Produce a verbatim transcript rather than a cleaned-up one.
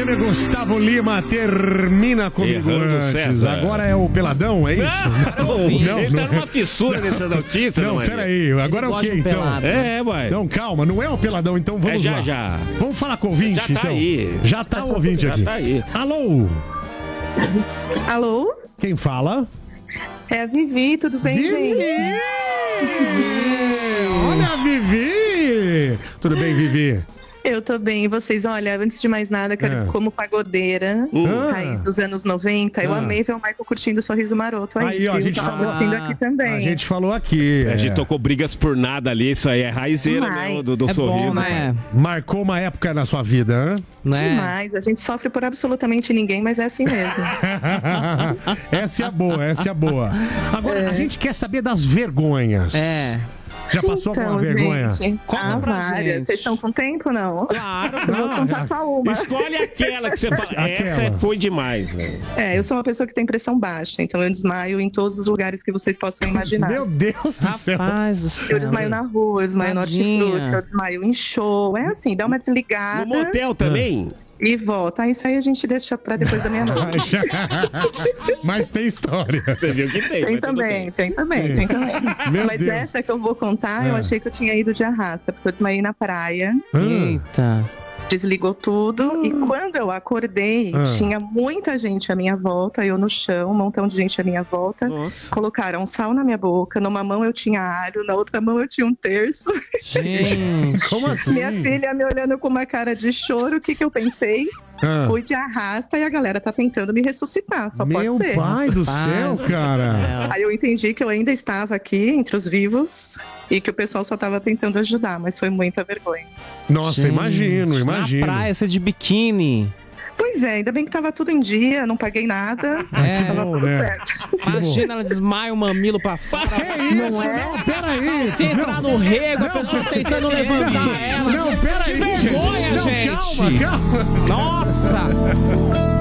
Neme Gustavo Lima termina comigo Errando antes. César. Agora é o Peladão, é isso? Não, Não, ele não tá é. numa fissura nessa notícia. Não, Maria. peraí. Agora é o gosta quê, de um então? pelado. É, ué. Não, calma. Não é o Peladão, então vamos É já, lá. já. Vamos falar com o ouvinte, Já tá então. aí. Já tá o ouvinte Já aqui. tá aí. Alô? Alô? Quem fala? É a Vivi, tudo bem, Vivi! gente? Olha a Vivi! Tudo bem, Vivi? Eu tô bem, e vocês? Olha, antes de mais nada, quero É. dizer, como pagodeira, Ah. raiz dos anos noventa, eu Ah. amei ver o Michael curtindo o Sorriso Maroto aí. Aí, ó, a viu? gente Tava falou- curtindo Ah. aqui também. A gente falou aqui. A gente é, tocou brigas por nada ali, isso aí é raizeira Demais. mesmo, do, do É sorriso. bom, né? Marcou uma época na sua vida, hein? Né? Demais, a gente sofre por absolutamente ninguém, mas é assim mesmo. Essa é a boa, essa é a boa. Agora, a gente quer saber das vergonhas. É. Já passou alguma vergonha? Gente, Conta ah, pra várias. gente. Vocês estão com tempo, não? Claro. Eu vou contar só uma. Escolhe aquela que você fala. Aquela. Essa foi demais, velho. É, eu sou uma pessoa que tem pressão baixa, então eu desmaio em todos os lugares que vocês possam imaginar. Meu Deus do céu. Rapaz do céu. Eu desmaio na rua, eu desmaio no Tadinha. hortifruti, eu desmaio em show. É assim, dá uma desligada No motel também? e volta. Ah, isso aí a gente deixa pra depois da meia-noite. Mas tem história. Você viu que tem. Tem mas tudo também, bem. tem também, tem também. Meu Mas Deus. essa que eu vou contar, eu Ah. achei que eu tinha ido de arrasta, porque eu desmaiei na praia, Ah, Eita. desligou tudo, e quando eu acordei, Ah. tinha muita gente à minha volta, eu no chão, um montão de gente à minha volta. Nossa. Colocaram sal na minha boca, numa mão eu tinha alho, na outra mão eu tinha um terço. Gente. como assim? Minha filha me olhando com uma cara de choro, o que que eu pensei? Ah, Fui de arrasta e a galera tá tentando me ressuscitar, só meu pode ser. pai do Rapaz céu, do cara. Aí eu entendi que eu ainda estava aqui entre os vivos e que o pessoal só estava tentando ajudar, mas foi muita vergonha. Nossa, Gente, imagino, imagino. Na praia, você de biquíni. Pois é, ainda bem que tava tudo em dia, não paguei nada, É, tava bom, tudo né? certo. Imagina, ela desmaia o mamilo pra fora. Que isso? Não é? Não, peraí. Se entrar no rego, a pessoa tentando levantar ela. Não, peraí. Que vergonha, Não, gente. Calma, calma. Nossa!